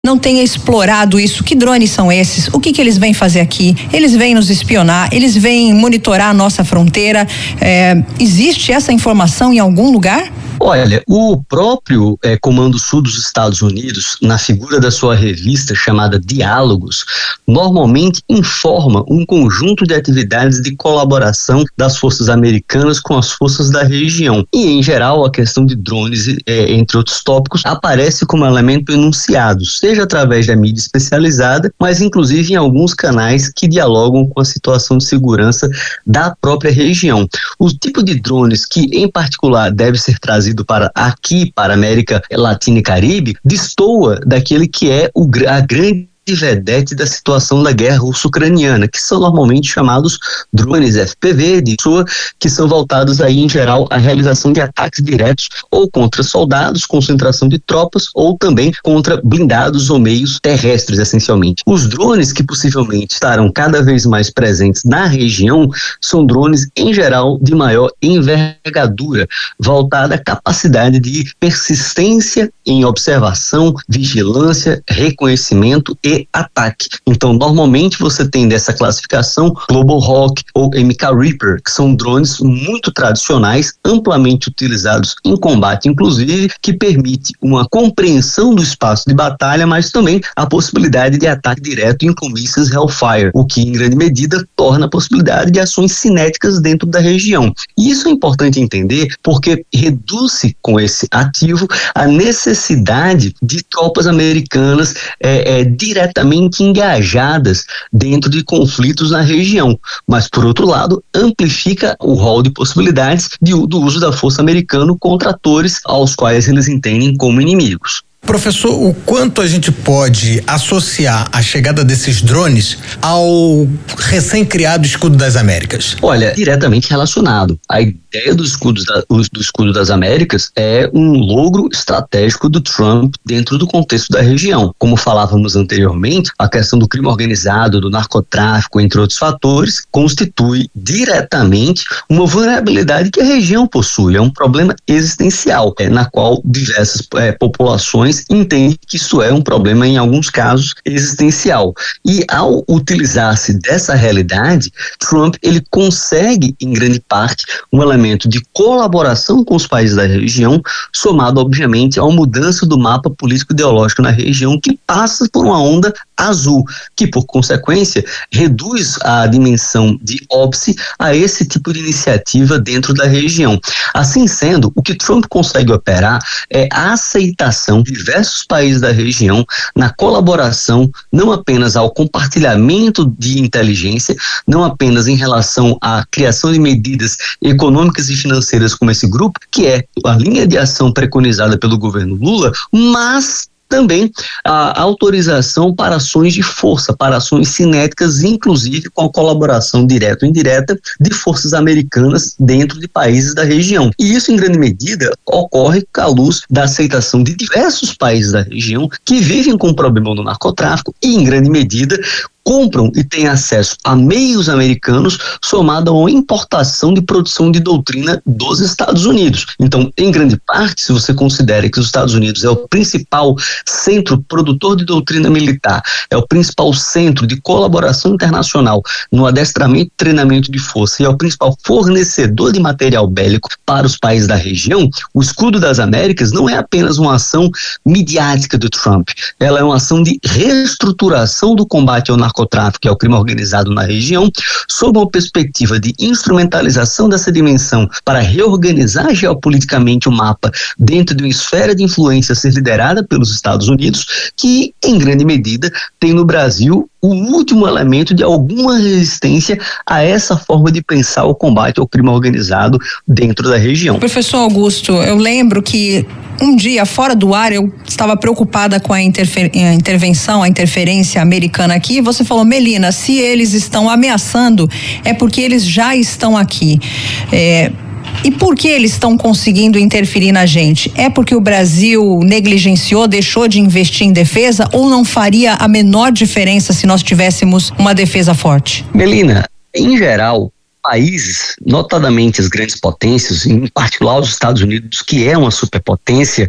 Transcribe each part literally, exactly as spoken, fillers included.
não tenha explorado isso. Que drones são esses? O que que eles vêm fazer aqui? Eles vêm nos espionar, eles vêm monitorar a nossa fronteira. É, existe essa informação em algum lugar? Olha, o próprio eh, Comando Sul dos Estados Unidos, na figura da sua revista chamada Diálogos, normalmente informa um conjunto de atividades de colaboração das forças americanas com as forças da região. E, em geral, a questão de drones, eh, entre outros tópicos, aparece como elemento enunciado, seja através da mídia especializada, mas inclusive em alguns canais que dialogam com a situação de segurança da própria região. O tipo de drones que, em particular, deve ser trazido para aqui, para a América Latina e Caribe, destoa daquele que é o, a grande vedete da situação da guerra russo-ucraniana, que são normalmente chamados drones F P V, de sua, que são voltados aí em geral à realização de ataques diretos ou contra soldados, concentração de tropas ou também contra blindados ou meios terrestres, essencialmente. Os drones que possivelmente estarão cada vez mais presentes na região são drones em geral de maior envergadura, voltada à capacidade de persistência em observação, vigilância, reconhecimento e ataque. Então, normalmente você tem dessa classificação Global Hawk ou M K Reaper, que são drones muito tradicionais, amplamente utilizados em combate, inclusive, que permite uma compreensão do espaço de batalha, mas também a possibilidade de ataque direto com mísseis Hellfire, o que em grande medida torna a possibilidade de ações cinéticas dentro da região. E isso é importante entender porque reduz-se com esse ativo a necessidade de tropas americanas é, é, diretamente engajadas dentro de conflitos na região, mas por outro lado amplifica o rol de possibilidades de, do uso da força americana contra atores aos quais eles entendem como inimigos. Professor, o quanto a gente pode associar a chegada desses drones ao recém-criado Escudo das Américas? Olha, diretamente relacionado. A ideia do escudo, da, do escudo das Américas é um logro estratégico do Trump dentro do contexto da região. Como falávamos anteriormente, a questão do crime organizado, do narcotráfico, entre outros fatores, constitui diretamente uma vulnerabilidade que a região possui. É um problema existencial, é, na qual diversas é, populações entende que isso é um problema, em alguns casos, existencial. E ao utilizar-se dessa realidade, Trump ele consegue, em grande parte, um elemento de colaboração com os países da região, somado, obviamente, a uma mudança do mapa político-ideológico na região, que passa por uma onda azul, que, por consequência, reduz a dimensão de óbice a esse tipo de iniciativa dentro da região. Assim sendo, o que Trump consegue operar é a aceitação de diversos países da região na colaboração, não apenas ao compartilhamento de inteligência, não apenas em relação à criação de medidas econômicas e financeiras como esse grupo, que é a linha de ação preconizada pelo governo Lula, mas também a autorização para ações de força, para ações cinéticas, inclusive com a colaboração direta ou indireta de forças americanas dentro de países da região. E isso, em grande medida, ocorre à luz da aceitação de diversos países da região que vivem com o problema do narcotráfico e, em grande medida, compram e têm acesso a meios americanos somado a uma importação de produção de doutrina dos Estados Unidos. Então, em grande parte, se você considera que os Estados Unidos é o principal centro produtor de doutrina militar, é o principal centro de colaboração internacional no adestramento e treinamento de força e é o principal fornecedor de material bélico para os países da região, o Escudo das Américas não é apenas uma ação midiática do Trump, ela é uma ação de reestruturação do combate ao narcotráfico narcotráfico e ao crime organizado na região, sob uma perspectiva de instrumentalização dessa dimensão para reorganizar geopoliticamente o mapa dentro de uma esfera de influência a ser liderada pelos Estados Unidos, que, em grande medida, tem no Brasil o último elemento de alguma resistência a essa forma de pensar o combate ao crime organizado dentro da região. Professor Augusto, eu lembro que um dia, fora do ar, eu estava preocupada com a, interfer- a intervenção, a interferência americana aqui. Você falou, Melina, se eles estão ameaçando, é porque eles já estão aqui. É... E por que eles estão conseguindo interferir na gente? É porque o Brasil negligenciou, deixou de investir em defesa ou não faria a menor diferença se nós tivéssemos uma defesa forte? Melina, em geral, países, notadamente as grandes potências, em particular os Estados Unidos, que é uma superpotência,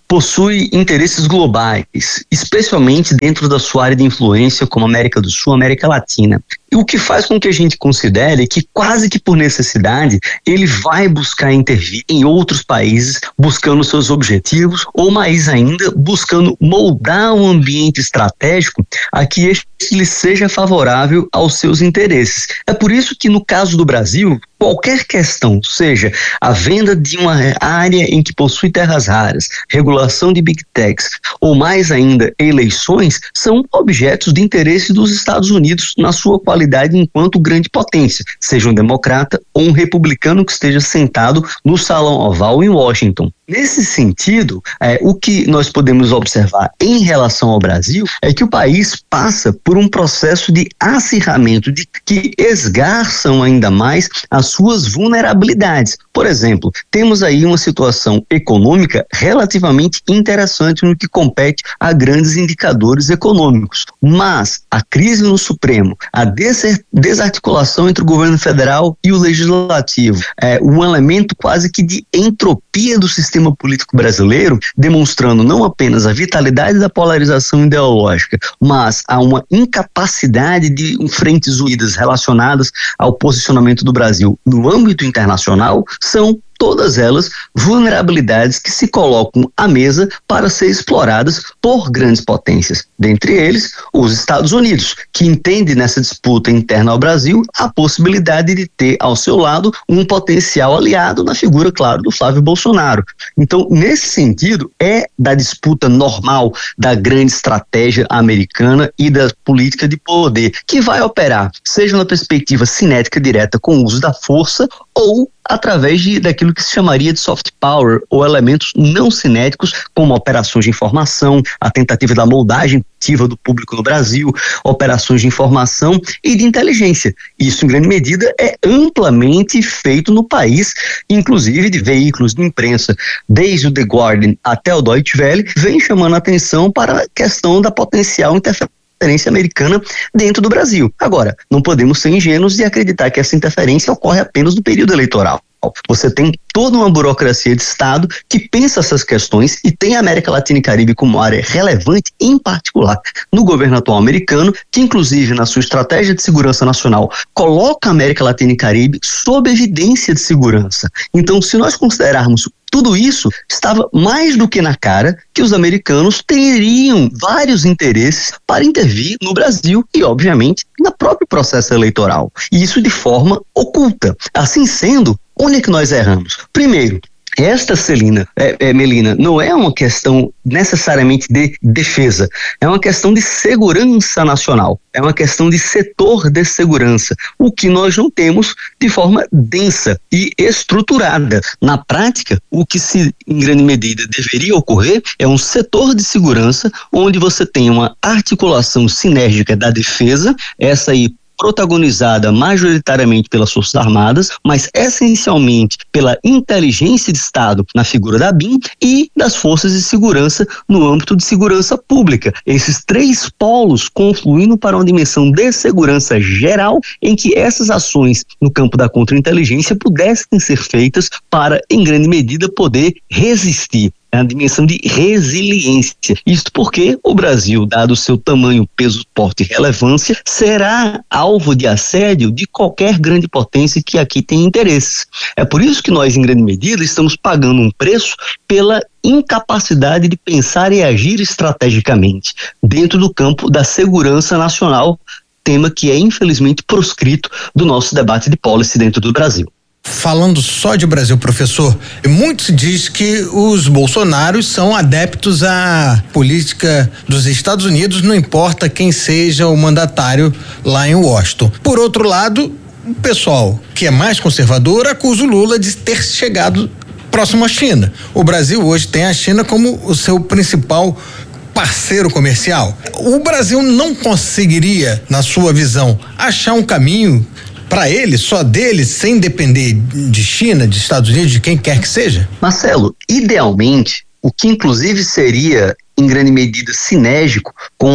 possui interesses globais, especialmente dentro da sua área de influência, como América do Sul, América Latina. E o que faz com que a gente considere que, quase que por necessidade, ele vai buscar intervir em outros países, buscando seus objetivos, ou mais ainda, buscando moldar um ambiente estratégico a que este lhe seja favorável aos seus interesses. É por isso que, no caso do Brasil, qualquer questão, seja a venda de uma área em que possui terras raras, regulação de big techs, ou mais ainda, eleições, são objetos de interesse dos Estados Unidos na sua qualidade enquanto grande potência, seja um democrata ou um republicano que esteja sentado no Salão Oval em Washington. Nesse sentido, é, o que nós podemos observar em relação ao Brasil é que o país passa por um processo de acirramento, de que esgarçam ainda mais as suas vulnerabilidades. Por exemplo, temos aí uma situação econômica relativamente interessante no que compete a grandes indicadores econômicos, mas a crise no Supremo, a desarticulação entre o governo federal e o legislativo, é um elemento quase que de entropia do sistema político brasileiro, demonstrando não apenas a vitalidade da polarização ideológica, mas há uma incapacidade de frentes unidas relacionadas ao posicionamento do Brasil no âmbito internacional, são todas elas vulnerabilidades que se colocam à mesa para ser exploradas por grandes potências, dentre eles os Estados Unidos, que entende nessa disputa interna ao Brasil a possibilidade de ter ao seu lado um potencial aliado na figura, claro, do Flávio Bolsonaro. Então, nesse sentido, é da disputa normal da grande estratégia americana e da política de poder que vai operar, seja na perspectiva cinética direta com o uso da força ou através de, daquilo que se chamaria de soft power, ou elementos não cinéticos, como operações de informação, a tentativa da moldagem ativa do público no Brasil, operações de informação e de inteligência. Isso, em grande medida, é amplamente feito no país, inclusive de veículos de imprensa, desde o The Guardian até o Deutsche Welle, vem chamando a atenção para a questão da potencial interferência interferência americana dentro do Brasil. Agora, não podemos ser ingênuos e acreditar que essa interferência ocorre apenas no período eleitoral. Você tem toda uma burocracia de Estado que pensa essas questões e tem a América Latina e Caribe como área relevante, em particular no governo atual americano, que inclusive na sua estratégia de segurança nacional coloca a América Latina e Caribe sob evidência de segurança. Então, se nós considerarmos tudo isso, estava mais do que na cara que os americanos teriam vários interesses para intervir no Brasil e, obviamente, no próprio processo eleitoral. E isso de forma oculta. Assim sendo, onde é que nós erramos? Primeiro, esta, Celina, é, é, Melina, não é uma questão necessariamente de defesa, é uma questão de segurança nacional, é uma questão de setor de segurança, o que nós não temos de forma densa e estruturada. Na prática, o que se, em grande medida, deveria ocorrer é um setor de segurança onde você tem uma articulação sinérgica da defesa, essa aí protagonizada majoritariamente pelas Forças Armadas, mas essencialmente pela inteligência de Estado na figura da B I M e das forças de segurança no âmbito de segurança pública. Esses três polos confluindo para uma dimensão de segurança geral em que essas ações no campo da contra-inteligência pudessem ser feitas para, em grande medida, poder resistir. É a dimensão de resiliência. Isto porque o Brasil, dado o seu tamanho, peso, porte e relevância, será alvo de assédio de qualquer grande potência que aqui tem interesses. É por isso que nós, em grande medida, estamos pagando um preço pela incapacidade de pensar e agir estrategicamente dentro do campo da segurança nacional, tema que é infelizmente proscrito do nosso debate de policy dentro do Brasil. Falando só de Brasil, professor, muito se diz que os bolsonaros são adeptos à política dos Estados Unidos, não importa quem seja o mandatário lá em Washington. Por outro lado, o pessoal que é mais conservador acusa o Lula de ter chegado próximo à China. O Brasil hoje tem a China como o seu principal parceiro comercial. O Brasil não conseguiria, na sua visão, achar um caminho para ele, só dele, sem depender de China, de Estados Unidos, de quem quer que seja? Marcelo, idealmente, o que inclusive seria, em grande medida, sinérgico com a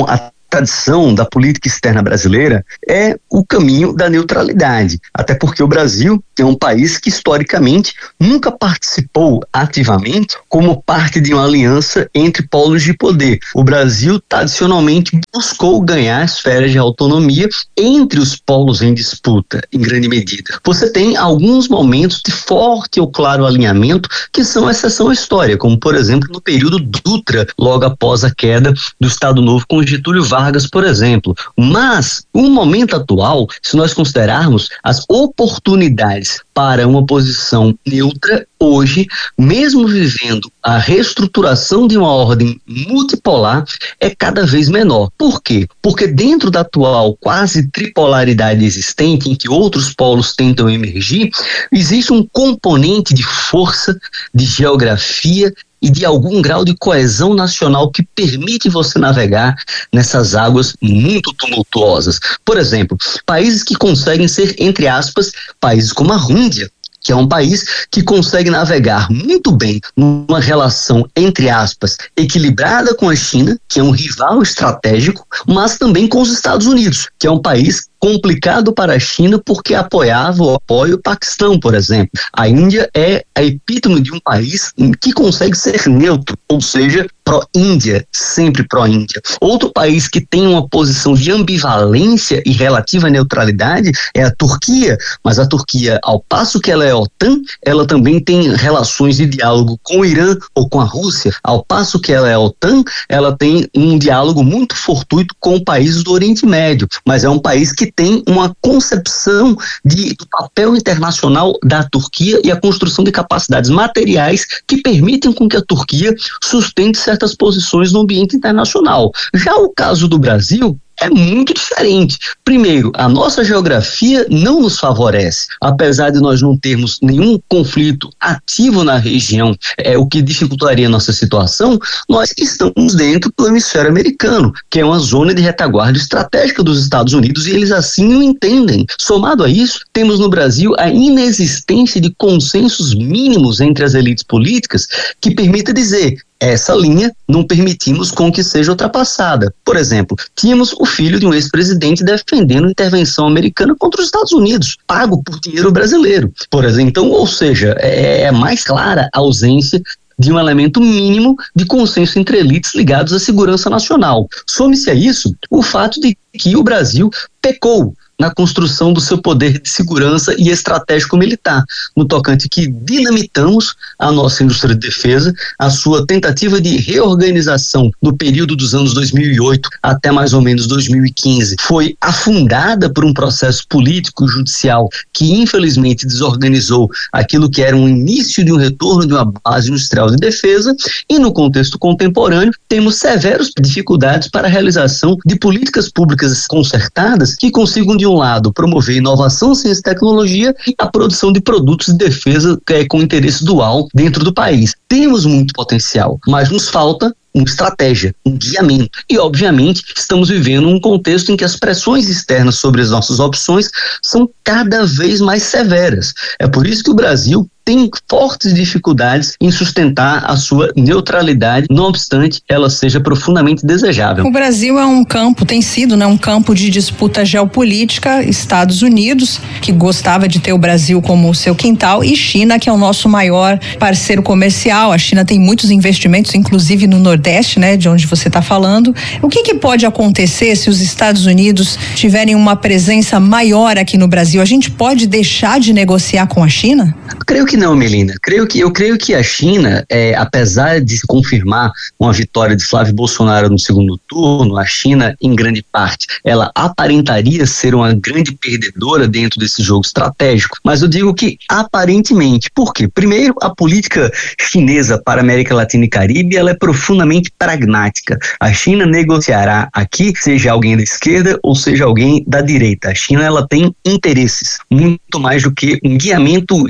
tradição da política externa brasileira é o caminho da neutralidade, até porque o Brasil é um país que historicamente nunca participou ativamente como parte de uma aliança entre polos de poder. O Brasil tradicionalmente buscou ganhar esferas de autonomia entre os polos em disputa, em grande medida. Você tem alguns momentos de forte ou claro alinhamento que são exceção à história, como por exemplo no período Dutra, logo após a queda do Estado Novo com Getúlio Vargas, por exemplo. Mas, no momento atual, se nós considerarmos as oportunidades para uma posição neutra, hoje, mesmo vivendo a reestruturação de uma ordem multipolar, é cada vez menor. Por quê? Porque dentro da atual quase tripolaridade existente, em que outros polos tentam emergir, existe um componente de força, de geografia e de algum grau de coesão nacional que permite você navegar nessas águas muito tumultuosas. Por exemplo, países que conseguem ser, entre aspas, países como a Índia, que é um país que consegue navegar muito bem numa relação, entre aspas, equilibrada com a China, que é um rival estratégico, mas também com os Estados Unidos, que é um país complicado para a China porque apoiava ou apoia o Paquistão, por exemplo. A Índia é a epítome de um país que consegue ser neutro, ou seja, pró-Índia, sempre pró-Índia. Outro país que tem uma posição de ambivalência e relativa neutralidade é a Turquia, mas a Turquia, ao passo que ela é OTAN, ela também tem relações de diálogo com o Irã ou com a Rússia. Ao passo que ela é OTAN, ela tem um diálogo muito fortuito com países do Oriente Médio, mas é um país que tem uma concepção de, do papel internacional da Turquia e a construção de capacidades materiais que permitem com que a Turquia sustente certas posições no ambiente internacional. Já o caso do Brasil é muito diferente. Primeiro, a nossa geografia não nos favorece, apesar de nós não termos nenhum conflito ativo na região, é o que dificultaria a nossa situação. Nós estamos dentro do hemisfério americano, que é uma zona de retaguarda estratégica dos Estados Unidos, e eles assim o entendem. Somado a isso, temos no Brasil a inexistência de consensos mínimos entre as elites políticas que permita dizer: essa linha não permitimos com que seja ultrapassada. Por exemplo, tínhamos o filho de um ex-presidente defendendo intervenção americana contra os Estados Unidos, pago por dinheiro brasileiro. Por exemplo, então, ou seja, é mais clara a ausência de um elemento mínimo de consenso entre elites ligados à segurança nacional. Some-se a isso o fato de que o Brasil pecou na construção do seu poder de segurança e estratégico militar, no tocante que dinamitamos a nossa indústria de defesa, a sua tentativa de reorganização no período dos anos dois mil e oito até mais ou menos dois mil e quinze foi afundada por um processo político e judicial que infelizmente desorganizou aquilo que era um início de um retorno de uma base industrial de defesa, e no contexto contemporâneo temos severas dificuldades para a realização de políticas públicas concertadas que consigam de de um lado, promover inovação, ciência e tecnologia e a produção de produtos de defesa é, com interesse dual dentro do país. Temos muito potencial, mas nos falta uma estratégia, um guiamento. E, obviamente, estamos vivendo um contexto em que as pressões externas sobre as nossas opções são cada vez mais severas. É por isso que o Brasil tem fortes dificuldades em sustentar a sua neutralidade, não obstante ela seja profundamente desejável. O Brasil é um campo, tem sido, né, um campo de disputa geopolítica. Estados Unidos, que gostava de ter o Brasil como seu quintal, e China, que é o nosso maior parceiro comercial. A China tem muitos investimentos, inclusive no Nordeste, né, de onde você está falando. O que que pode acontecer se os Estados Unidos tiverem uma presença maior aqui no Brasil? A gente pode deixar de negociar com a China? Creio que não, Melina. Creio que, eu creio que a China, é, apesar de se confirmar uma vitória de Flávio Bolsonaro no segundo turno, a China, em grande parte, ela aparentaria ser uma grande perdedora dentro desse jogo estratégico. Mas eu digo que aparentemente. Por quê? Primeiro, a política chinesa para a América Latina e Caribe, ela é profundamente pragmática. A China negociará aqui, seja alguém da esquerda ou seja alguém da direita. A China, ela tem interesses, muito mais do que um guiamento ideológico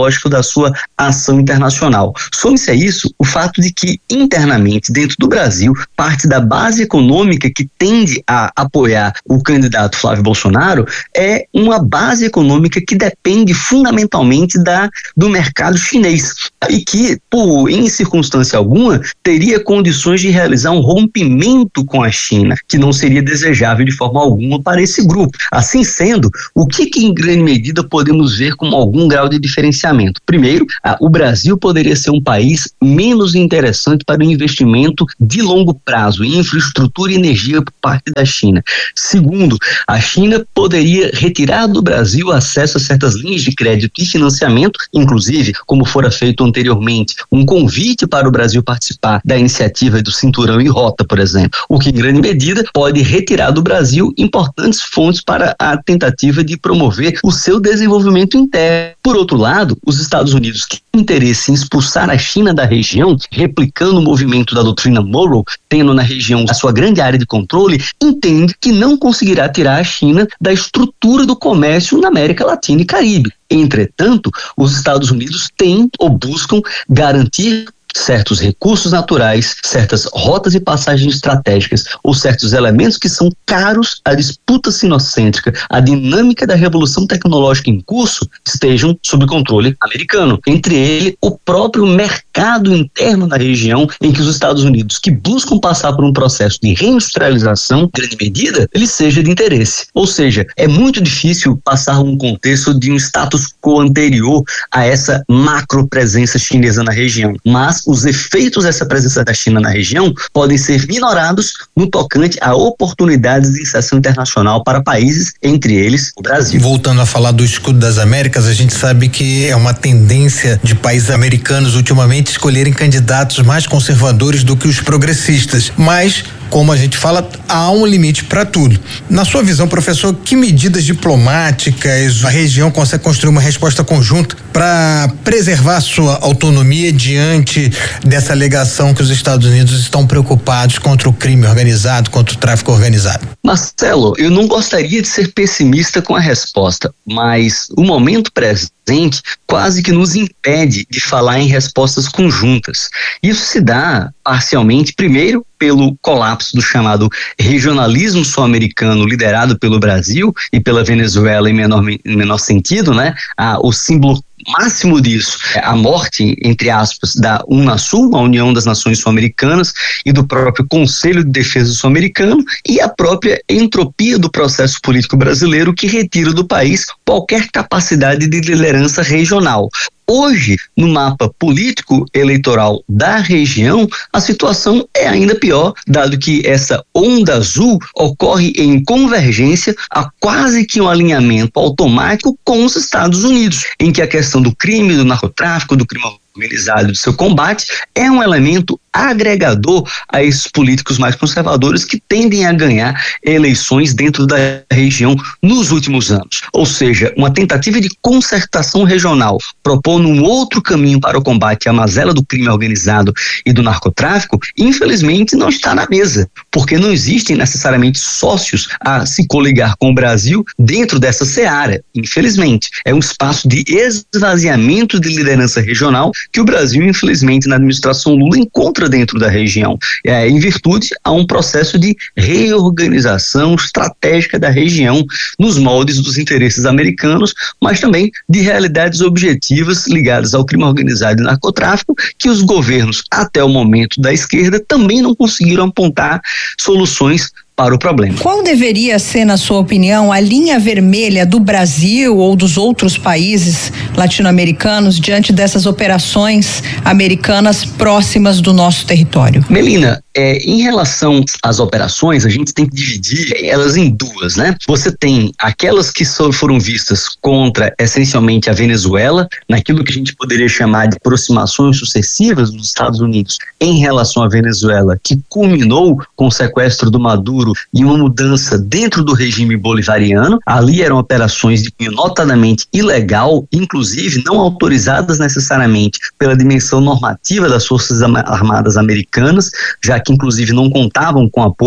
lógica da sua ação internacional. Some-se a isso o fato de que, internamente, dentro do Brasil, parte da base econômica que tende a apoiar o candidato Flávio Bolsonaro é uma base econômica que depende fundamentalmente da, do mercado chinês e que, por, em circunstância alguma, teria condições de realizar um rompimento com a China, que não seria desejável de forma alguma para esse grupo. Assim sendo, o que, que em grande medida podemos ver como algum grau de diferenciamento? Primeiro, a, o Brasil poderia ser um país menos interessante para o investimento de longo prazo em infraestrutura e energia por parte da China. Segundo, a China poderia retirar do Brasil acesso a certas linhas de crédito e financiamento, inclusive, como fora feito anteriormente, um convite para o Brasil participar da iniciativa do Cinturão e Rota, por exemplo, o que em grande medida pode retirar do Brasil importantes fontes para a tentativa de promover o seu desenvolvimento interno. Por outro lado, os Estados Unidos, que têm interesse em expulsar a China da região, replicando o movimento da doutrina Monroe, tendo na região a sua grande área de controle, entende que não conseguirá tirar a China da estrutura do comércio na América Latina e Caribe. Entretanto, os Estados Unidos têm ou buscam garantir certos recursos naturais, certas rotas e passagens estratégicas ou certos elementos que são caros à disputa sinocêntrica, à dinâmica da revolução tecnológica em curso, estejam sob controle americano. Entre ele, o próprio mercado interno da região, em que os Estados Unidos, que buscam passar por um processo de reindustrialização, em grande medida, ele seja de interesse. Ou seja, é muito difícil passar um contexto de um status quo anterior a essa macro presença chinesa na região, mas os efeitos dessa presença da China na região podem ser minorados no tocante a oportunidades de inserção internacional para países, entre eles o Brasil. Voltando a falar do escudo das Américas, a gente sabe que é uma tendência de países americanos ultimamente escolherem candidatos mais conservadores do que os progressistas, mas como a gente fala, há um limite para tudo. Na sua visão, professor, que medidas diplomáticas a região consegue construir uma resposta conjunta para preservar sua autonomia diante dessa alegação que os Estados Unidos estão preocupados contra o crime organizado, contra o tráfico organizado? Marcelo, eu não gostaria de ser pessimista com a resposta, mas o momento presente quase que nos impede de falar em respostas conjuntas. Isso se dá parcialmente, primeiro, pelo colapso do chamado regionalismo sul-americano liderado pelo Brasil e pela Venezuela em menor, em menor sentido, né? Ah, o símbolo máximo disso é a morte, entre aspas, da UNASUL, a União das Nações Sul-Americanas, e do próprio Conselho de Defesa Sul-Americano, e a própria entropia do processo político brasileiro que retira do país qualquer capacidade de liderança regional. Hoje, no mapa político eleitoral da região, a situação é ainda pior, dado que essa onda azul ocorre em convergência a quase que um alinhamento automático com os Estados Unidos, em que a questão do crime, do narcotráfico, do crime organizado, do seu combate, é um elemento agregador a esses políticos mais conservadores que tendem a ganhar eleições dentro da região nos últimos anos. Ou seja, uma tentativa de concertação regional propondo um outro caminho para o combate à mazela do crime organizado e do narcotráfico, infelizmente não está na mesa, porque não existem necessariamente sócios a se coligar com o Brasil dentro dessa seara, infelizmente. É um espaço de esvaziamento de liderança regional que o Brasil, infelizmente, na administração Lula encontra dentro da região, é, em virtude a um processo de reorganização estratégica da região nos moldes dos interesses americanos, mas também de realidades objetivas ligadas ao crime organizado e narcotráfico, que os governos, até o momento da esquerda, também não conseguiram apontar soluções para o problema. Qual deveria ser, na sua opinião, a linha vermelha do Brasil ou dos outros países latino-americanos diante dessas operações americanas próximas do nosso território? Melina, é, em relação às operações, a gente tem que dividir elas em duas, né? Você tem aquelas que só foram vistas contra, essencialmente, a Venezuela, naquilo que a gente poderia chamar de aproximações sucessivas dos Estados Unidos em relação à Venezuela, que culminou com o sequestro do Maduro e uma mudança dentro do regime bolivariano. Ali eram operações de cunho notadamente ilegal, inclusive não autorizadas necessariamente pela dimensão normativa das Forças Armadas Americanas, já que inclusive não contavam com apoio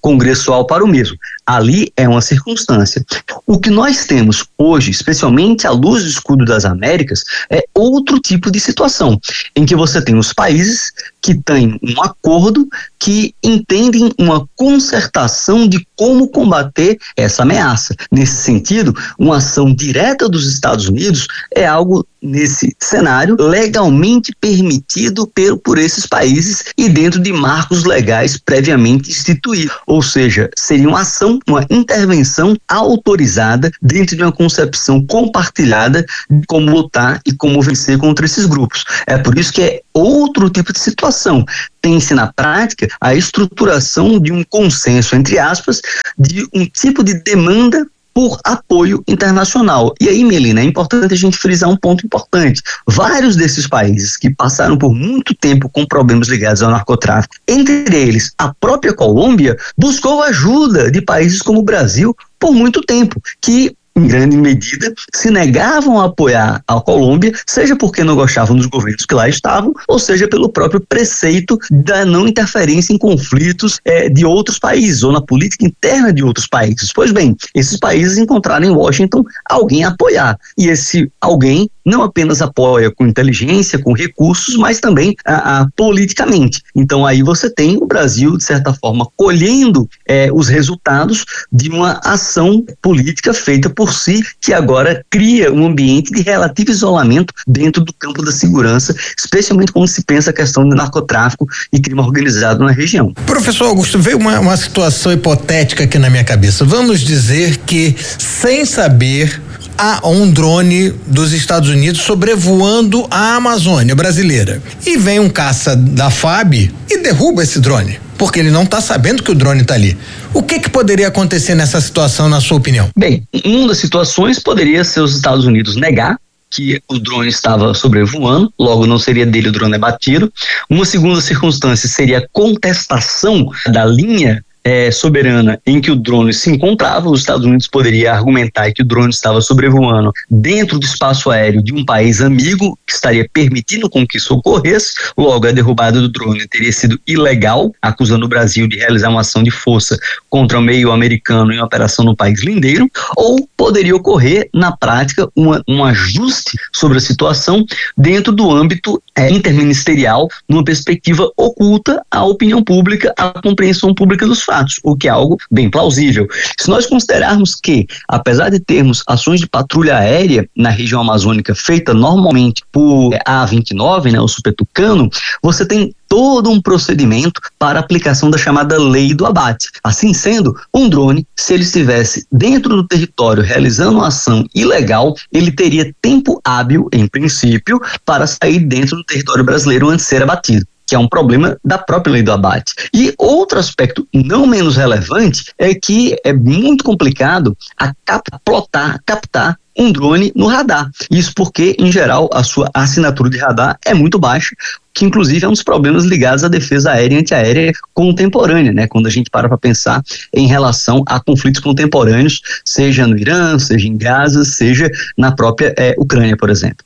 congressual para o mesmo. Ali é uma circunstância. O que nós temos hoje, especialmente à luz do Escudo das Américas, é outro tipo de situação, em que você tem os países que têm um acordo, que entendem uma concertação de como combater essa ameaça. Nesse sentido, uma ação direta dos Estados Unidos é algo, nesse cenário, legalmente permitido por, por esses países e dentro de marcos legais previamente instituídos. Ou seja, seria uma ação, uma intervenção autorizada dentro de uma concepção compartilhada de como lutar e como vencer contra esses grupos. É por isso que é outro tipo de situação. Tem-se na prática a estruturação de um consenso, entre aspas, de um tipo de demanda por apoio internacional. E aí, Melina, é importante a gente frisar um ponto importante. Vários desses países que passaram por muito tempo com problemas ligados ao narcotráfico, entre eles a própria Colômbia, buscou ajuda de países como o Brasil por muito tempo, que em grande medida, se negavam a apoiar a Colômbia, seja porque não gostavam dos governos que lá estavam, ou seja pelo próprio preceito da não interferência em conflitos é, de outros países, ou na política interna de outros países. Pois bem, esses países encontraram em Washington alguém a apoiar, e esse alguém não apenas apoia com inteligência, com recursos, mas também a, a, politicamente. Então aí você tem o Brasil, de certa forma, colhendo é, os resultados de uma ação política feita por por si, que agora cria um ambiente de relativo isolamento dentro do campo da segurança, especialmente quando se pensa a questão de narcotráfico e crime organizado na região. Professor Augusto, veio uma, uma situação hipotética aqui na minha cabeça. Vamos dizer que, sem saber, há um drone dos Estados Unidos sobrevoando a Amazônia brasileira. E vem um caça da F A B e derruba esse drone, porque ele não está sabendo que o drone está ali. O que que poderia acontecer nessa situação, na sua opinião? Bem, uma das situações poderia ser os Estados Unidos negar que o drone estava sobrevoando, logo não seria dele o drone abatido. Uma segunda circunstância seria a contestação da linha É, soberana em que o drone se encontrava. Os Estados Unidos poderia argumentar que o drone estava sobrevoando dentro do espaço aéreo de um país amigo que estaria permitindo com que isso ocorresse, logo a derrubada do drone teria sido ilegal, acusando o Brasil de realizar uma ação de força contra o meio americano em uma operação no país lindeiro, ou poderia ocorrer na prática uma, um ajuste sobre a situação dentro do âmbito é, interministerial, numa perspectiva oculta à opinião pública, à compreensão pública dos fatos, o que é algo bem plausível. Se nós considerarmos que, apesar de termos ações de patrulha aérea na região amazônica feita normalmente por A vinte e nove, né, o Super Tucano, você tem todo um procedimento para a aplicação da chamada lei do abate. Assim sendo, um drone, se ele estivesse dentro do território realizando uma ação ilegal, ele teria tempo hábil, em princípio, para sair dentro do território brasileiro antes de ser abatido, que é um problema da própria lei do abate. E outro aspecto não menos relevante é que é muito complicado a captar, captar um drone no radar. Isso porque, em geral, a sua assinatura de radar é muito baixa, que inclusive é um dos problemas ligados à defesa aérea e antiaérea contemporânea, né? Quando a gente para para pensar em relação a conflitos contemporâneos, seja no Irã, seja em Gaza, seja na própria é, Ucrânia, por exemplo.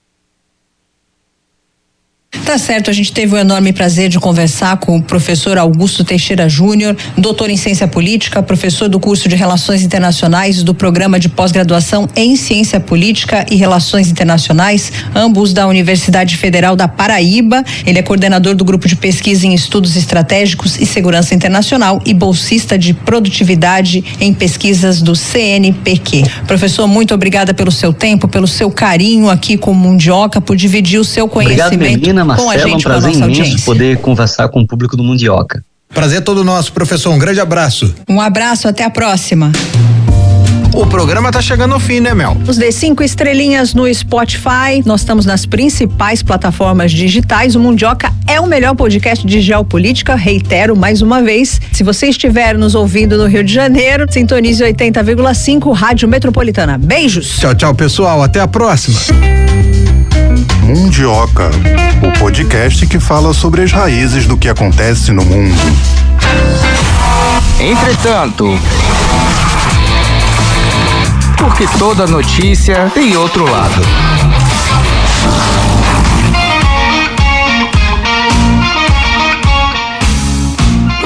Tá certo, a gente teve o enorme prazer de conversar com o professor Augusto Teixeira Júnior, doutor em Ciência Política, professor do curso de Relações Internacionais do Programa de Pós-Graduação em Ciência Política e Relações Internacionais, ambos da Universidade Federal da Paraíba. Ele é coordenador do Grupo de Pesquisa em Estudos Estratégicos e Segurança Internacional e bolsista de produtividade em pesquisas do C N P Q. Professor, muito obrigada pelo seu tempo, pelo seu carinho aqui com o Mundioca, por dividir o seu conhecimento. Obrigado, menina, com a gente, é um prazer imenso audiência. Poder conversar com o público do Mundioca. Prazer todo nosso, professor. Um grande abraço. Um abraço, até a próxima. O programa tá chegando ao fim, né, Mel? Nos dê cinco estrelinhas no Spotify. Nós estamos nas principais plataformas digitais. O Mundioca é o melhor podcast de geopolítica. Reitero mais uma vez. Se você estiver nos ouvindo no Rio de Janeiro, sintonize oitenta vírgula cinco Rádio Metropolitana. Beijos. Tchau, tchau, pessoal. Até a próxima. Mundioca, o podcast que fala sobre as raízes do que acontece no mundo. Entretanto, porque toda notícia tem outro lado.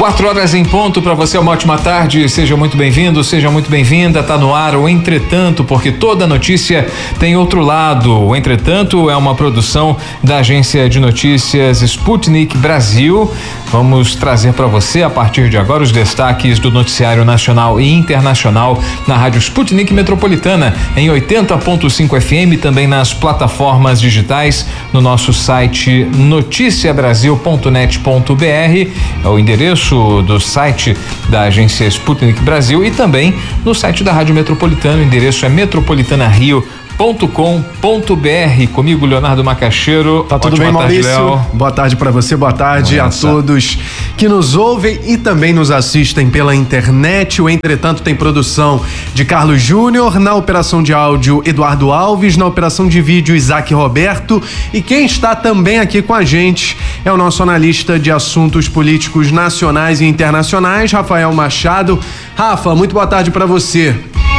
Quatro horas em ponto para você, uma ótima tarde, seja muito bem-vindo, seja muito bem-vinda, tá no ar o Entretanto, porque toda notícia tem outro lado. O Entretanto é uma produção da agência de notícias Sputnik Brasil. Vamos trazer para você a partir de agora os destaques do noticiário nacional e internacional na Rádio Sputnik Metropolitana em oitenta ponto cinco F M, também nas plataformas digitais, no nosso site noticia brasil ponto net ponto b r, é o endereço do site da agência Sputnik Brasil, e também no site da Rádio Metropolitana, o endereço é metropolitana rio ponto com ponto b r. Comigo, Leonardo Macaxeiro. Tá tudo Ótima bem, tarde, Maurício? Léo. Boa tarde para você, boa tarde a todos que nos ouvem e também nos assistem pela internet. O Entretanto tem produção de Carlos Júnior, na operação de áudio Eduardo Alves, na operação de vídeo Isaac Roberto, e quem está também aqui com a gente é o nosso analista de assuntos políticos nacionais e internacionais, Rafael Machado. Rafa, muito boa tarde para você.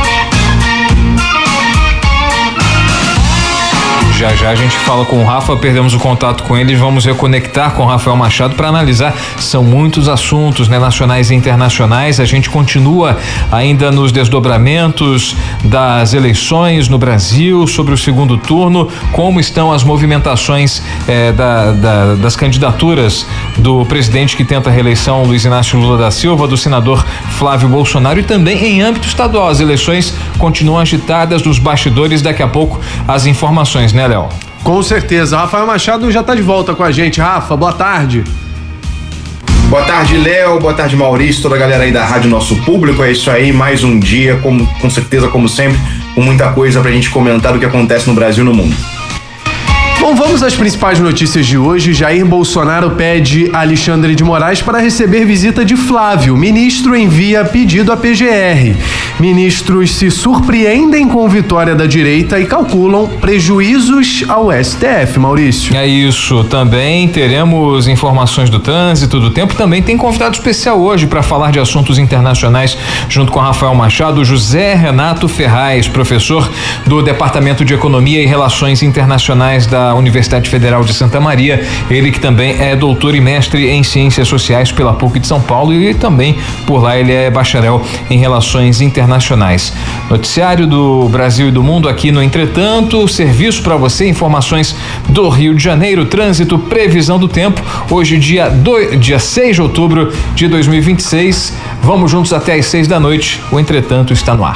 Já já a gente fala com o Rafa, perdemos o contato com eles, vamos reconectar com o Rafael Machado para analisar. São muitos assuntos, né, nacionais e internacionais. A gente continua ainda nos desdobramentos das eleições no Brasil, sobre o segundo turno, como estão as movimentações eh, da, da, das candidaturas do presidente que tenta a reeleição, Luiz Inácio Lula da Silva, do senador Flávio Bolsonaro, e também em âmbito estadual. As eleições continuam agitadas nos bastidores. Daqui a pouco as informações, né, Léo? Com certeza. Rafael Machado já está de volta com a gente. Rafa, boa tarde. Boa tarde, Léo. Boa tarde, Maurício, toda a galera aí da Rádio Nosso Público. É isso aí, mais um dia, com, com certeza, como sempre, com muita coisa pra gente comentar do que acontece no Brasil e no mundo. Bom, vamos às principais notícias de hoje. Jair Bolsonaro pede a Alexandre de Moraes para receber visita de Flávio. Ministro envia pedido à P G R. Ministros se surpreendem com vitória da direita e calculam prejuízos ao S T F, Maurício. É isso, também teremos informações do trânsito, do tempo. Também tem convidado especial hoje para falar de assuntos internacionais, junto com Rafael Machado, José Renato Ferraz, professor do Departamento de Economia e Relações Internacionais da Universidade Federal de Santa Maria, ele que também é doutor e mestre em Ciências Sociais pela P U C de São Paulo, e também por lá ele é bacharel em Relações Internacionais. Noticiário do Brasil e do mundo aqui no Entretanto, serviço para você, informações do Rio de Janeiro, trânsito, previsão do tempo, hoje dia, do, dia seis de outubro de dois mil e vinte e seis, vamos juntos até às seis da noite, o Entretanto está no ar.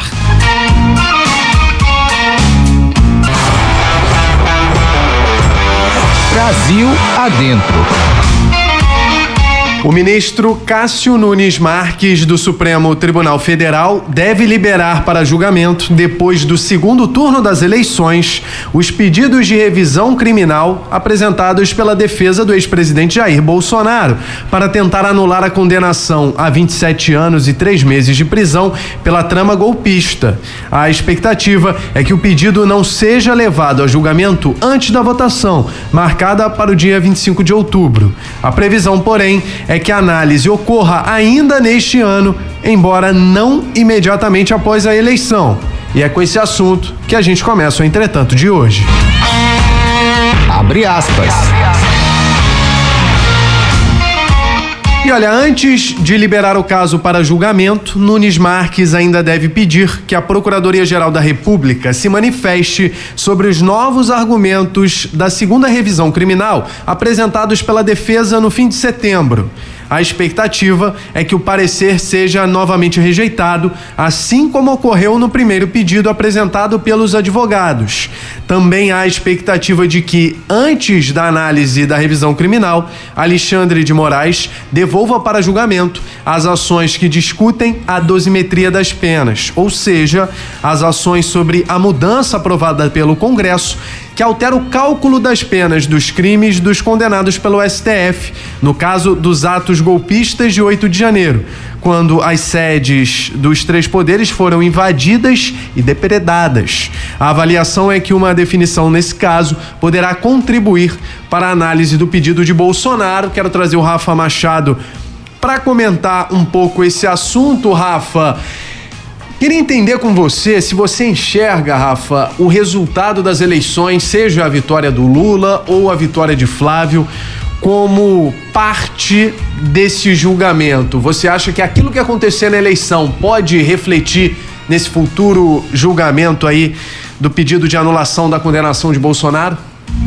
Brasil adentro. O ministro Cássio Nunes Marques, do Supremo Tribunal Federal, deve liberar para julgamento, depois do segundo turno das eleições, os pedidos de revisão criminal apresentados pela defesa do ex-presidente Jair Bolsonaro para tentar anular a condenação a vinte e sete anos e três meses de prisão pela trama golpista. A expectativa é que o pedido não seja levado a julgamento antes da votação, marcada para o dia vinte e cinco de outubro. A previsão, porém, é que a análise ocorra ainda neste ano, embora não imediatamente após a eleição. E é com esse assunto que a gente começa o Entretanto de hoje. Abre aspas. E olha, antes de liberar o caso para julgamento, Nunes Marques ainda deve pedir que a Procuradoria-Geral da República se manifeste sobre os novos argumentos da segunda revisão criminal apresentados pela defesa no fim de setembro. A expectativa é que o parecer seja novamente rejeitado, assim como ocorreu no primeiro pedido apresentado pelos advogados. Também há a expectativa de que, antes da análise da revisão criminal, Alexandre de Moraes devolva para julgamento as ações que discutem a dosimetria das penas, ou seja, as ações sobre a mudança aprovada pelo Congresso, que altera o cálculo das penas dos crimes dos condenados pelo S T F, no caso dos atos golpistas de oito de janeiro, quando as sedes dos três poderes foram invadidas e depredadas. A avaliação é que uma definição nesse caso poderá contribuir para a análise do pedido de Bolsonaro. Quero trazer o Rafa Machado para comentar um pouco esse assunto. Rafa, queria entender com você se você enxerga, Rafa, o resultado das eleições, seja a vitória do Lula ou a vitória de Flávio, como parte desse julgamento? Você acha que aquilo que acontecer na eleição pode refletir nesse futuro julgamento aí do pedido de anulação da condenação de Bolsonaro?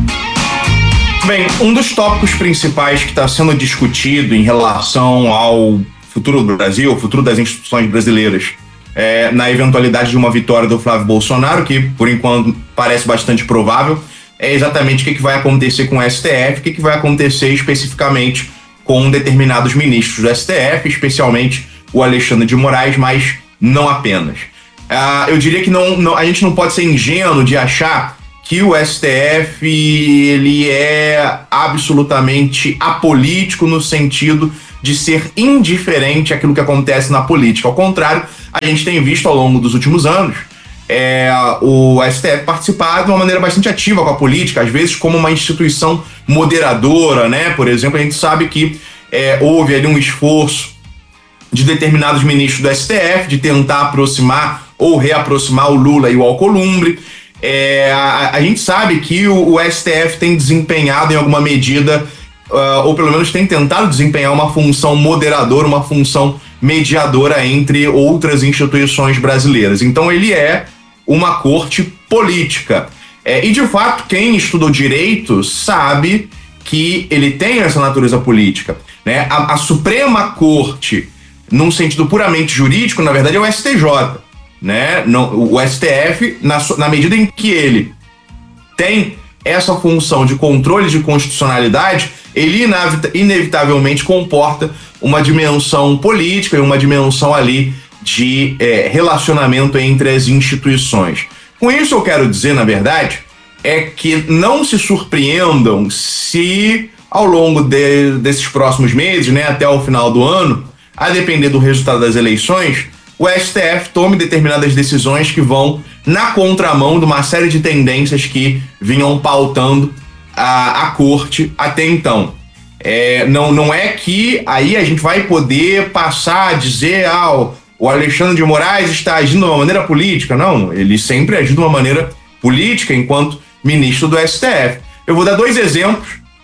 Bem, um dos tópicos principais que está sendo discutido em relação ao futuro do Brasil, o futuro das instituições brasileiras, é, na eventualidade de uma vitória do Flávio Bolsonaro, que por enquanto parece bastante provável, é exatamente o que, que vai acontecer com o S T F, o que, que vai acontecer especificamente com determinados ministros do S T F, especialmente o Alexandre de Moraes, mas não apenas. Ah, eu diria que não, não, a gente não pode ser ingênuo de achar que o S T F ele é absolutamente apolítico no sentido de ser indiferente àquilo que acontece na política. Ao contrário, a gente tem visto ao longo dos últimos anos é, o S T F participar de uma maneira bastante ativa com a política, às vezes como uma instituição moderadora, né? Por exemplo, a gente sabe que é, houve ali um esforço de determinados ministros do S T F de tentar aproximar ou reaproximar o Lula e o Alcolumbre. É, a, a gente sabe que o, o S T F tem desempenhado em alguma medida, uh, ou pelo menos tem tentado desempenhar uma função moderadora, uma função mediadora entre outras instituições brasileiras. Então ele é uma corte política. É, e de fato, quem estudou direito sabe que ele tem essa natureza política, né? A, a Suprema Corte, num sentido puramente jurídico, na verdade é o S T J. Né? Não, o S T F, na, na medida em que ele tem essa função de controle de constitucionalidade, ele inevitavelmente comporta uma dimensão política e uma dimensão ali de é, relacionamento entre as instituições. Com isso eu quero dizer, na verdade, é que não se surpreendam se ao longo de, desses próximos meses, né, até o final do ano, a depender do resultado das eleições, o S T F tome determinadas decisões que vão na contramão de uma série de tendências que vinham pautando a, a corte até então. É, não, não é que aí a gente vai poder passar a dizer ah, o, o Alexandre de Moraes está agindo de uma maneira política. Não, ele sempre agiu de uma maneira política enquanto ministro do S T F. Eu vou dar dois exemplos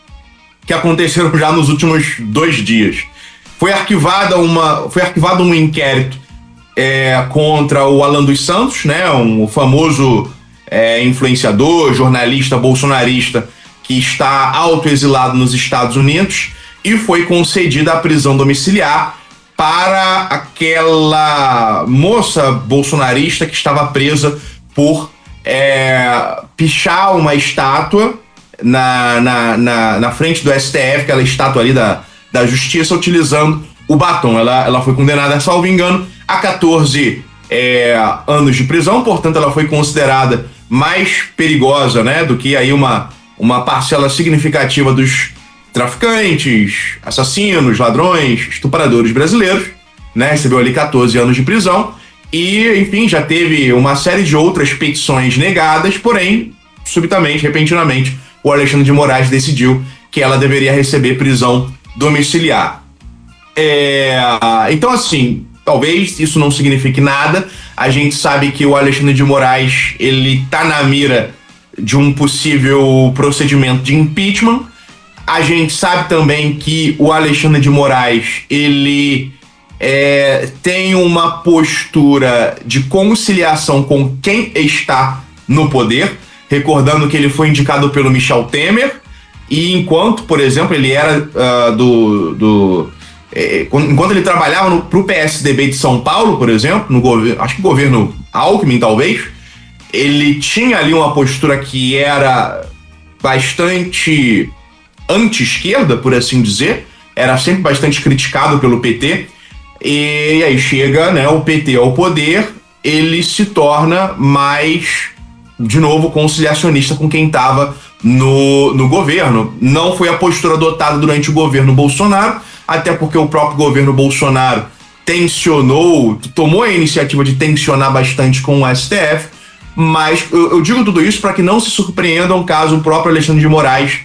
que aconteceram já nos últimos dois dias. Foi arquivada uma, foi arquivado um inquérito É, contra o Alan dos Santos, né, um famoso é, influenciador, jornalista bolsonarista que está autoexilado nos Estados Unidos, e foi concedida a prisão domiciliar para aquela moça bolsonarista que estava presa por é, pichar uma estátua na, na, na, na frente do S T F, aquela estátua ali da, da justiça, utilizando o batom. Ela, ela foi condenada, salvo engano, a catorze é, anos de prisão, portanto ela foi considerada mais perigosa, né, do que aí uma, uma parcela significativa dos traficantes, assassinos, ladrões, estupradores brasileiros, né, recebeu ali catorze anos de prisão e, enfim, já teve uma série de outras petições negadas, porém, subitamente, repentinamente, o Alexandre de Moraes decidiu que ela deveria receber prisão domiciliar. É, então, assim, talvez isso não signifique nada. A gente sabe que o Alexandre de Moraes, ele tá na mira de um possível procedimento de impeachment. A gente sabe também que o Alexandre de Moraes, ele é, tem uma postura de conciliação com quem está no poder, recordando que ele foi indicado pelo Michel Temer, e enquanto, por exemplo, ele era uh, do... do enquanto ele trabalhava para o P S D B de São Paulo, por exemplo, no governo, acho que o governo Alckmin, talvez, ele tinha ali uma postura que era bastante anti-esquerda, por assim dizer, era sempre bastante criticado pelo P T, e aí chega, né, o P T ao poder, ele se torna mais, de novo, conciliacionista com quem estava no, no governo. Não foi a postura adotada durante o governo Bolsonaro, até porque o próprio governo Bolsonaro tensionou, tomou a iniciativa de tensionar bastante com o S T F, mas eu, eu digo tudo isso para que não se surpreendam caso o próprio Alexandre de Moraes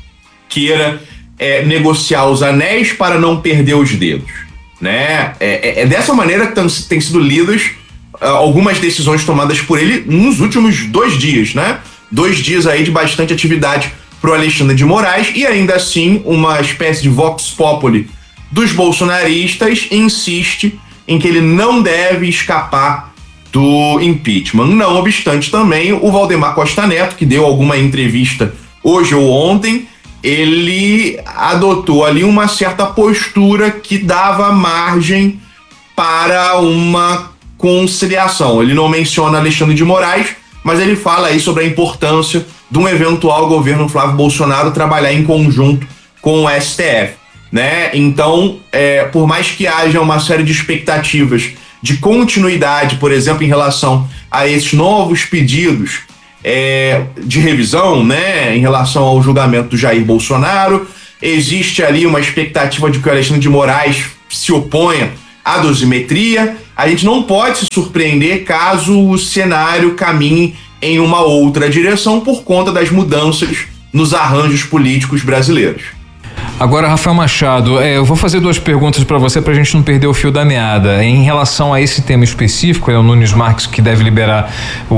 queira é, negociar os anéis para não perder os dedos, né? É, é dessa maneira que tão, tem sido lidas uh, algumas decisões tomadas por ele nos últimos dois dias, né? Dois dias aí de bastante atividade para o Alexandre de Moraes, e ainda assim uma espécie de vox populi dos bolsonaristas insiste em que ele não deve escapar do impeachment. Não obstante, também o Valdemar Costa Neto, que deu alguma entrevista hoje ou ontem, ele adotou ali uma certa postura que dava margem para uma conciliação. Ele não menciona Alexandre de Moraes, mas ele fala aí sobre a importância de um eventual governo Flávio Bolsonaro trabalhar em conjunto com o S T F, né? Então, é, por mais que haja uma série de expectativas de continuidade, por exemplo, em relação a esses novos pedidos é, de revisão, né, em relação ao julgamento do Jair Bolsonaro, existe ali uma expectativa de que o Alexandre de Moraes se oponha à dosimetria. A gente não pode se surpreender caso o cenário caminhe em uma outra direção por conta das mudanças nos arranjos políticos brasileiros. Agora, Rafael Machado, é, eu vou fazer duas perguntas para você para a gente não perder o fio da meada. Em relação a esse tema específico, é o Nunes Marques que deve liberar o,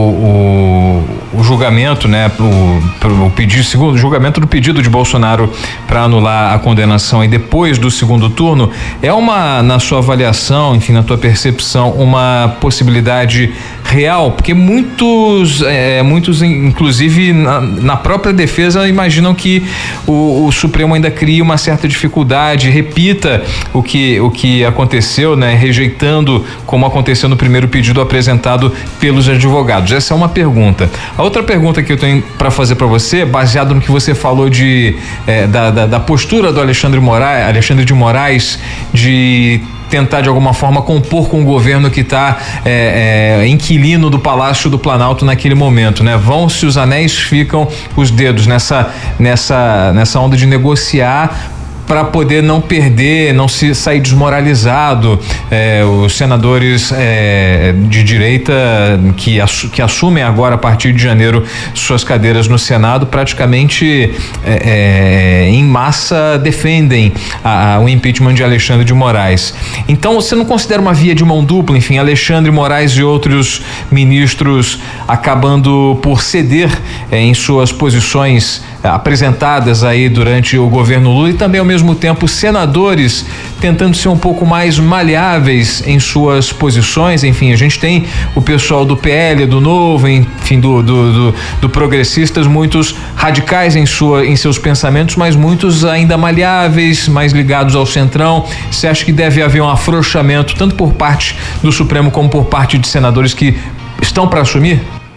o, o, o julgamento, né, o, o pedido, segundo julgamento do pedido de Bolsonaro para anular a condenação e depois do segundo turno, é uma, na sua avaliação, enfim, na tua percepção, uma possibilidade real? Porque muitos, é, muitos inclusive na, na própria defesa imaginam que o, o Supremo ainda cria uma certa dificuldade, repita o que, o que aconteceu, né, rejeitando como aconteceu no primeiro pedido apresentado pelos advogados. Essa é uma pergunta. A outra pergunta que eu tenho para fazer para você, baseado no que você falou de, é, da, da, da postura do Alexandre Moraes, Alexandre de Moraes, de tentar de alguma forma compor com o governo que está é, é, inquilino do Palácio do Planalto naquele momento, né? Vão-se os anéis, ficam os dedos nessa, nessa, nessa onda de negociar para poder não perder, não se sair desmoralizado. É, os senadores é, de direita que, assu, que assumem agora a partir de janeiro suas cadeiras no Senado praticamente é, é, em massa defendem a, a, o impeachment de Alexandre de Moraes. Então você não considera uma via de mão dupla, enfim, Alexandre Moraes e outros ministros acabando por ceder é, em suas posições é, apresentadas aí durante o governo Lula, e também ao mesmo tempo senadores tentando ser um pouco mais maleáveis em suas posições? Enfim, a gente tem o pessoal do P L, do Novo, enfim, do, do, do, do Progressistas, muitos radicais em, sua, em seus pensamentos, mas muitos ainda maleáveis, mais ligados ao centrão. Você acha que deve haver um afrouxamento tanto por parte do Supremo como por parte de senadores que estão para assumir?